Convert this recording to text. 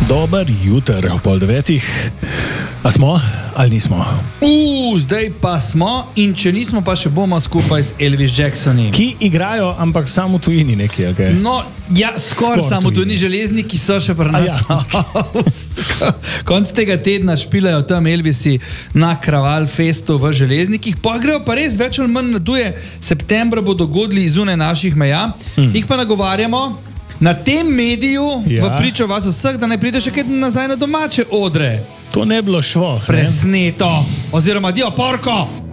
Dober jutr, ob 8:30. A smo ali nismo? Zdaj pa smo in če nismo, pa še bomo skupaj z Elvis Jacksoni. Ki igrajo, ampak samo v tujini nekje, okay? No, ja, skoraj samo tujini železniki so še pri nas. Ja. Konc tega tedna špilajo tam Elvisi na Kraval Festu v Železnikih, pa grejo pa res več ali manj naduje. Septembra bodo dogodili zunaj naših meja. Jih pa nagovarjamo na tem mediju, v pričo vas vseh, da ne pride še kaj nazaj na domače odre. To ne bilo šlo. Presneto, oziroma dio porko.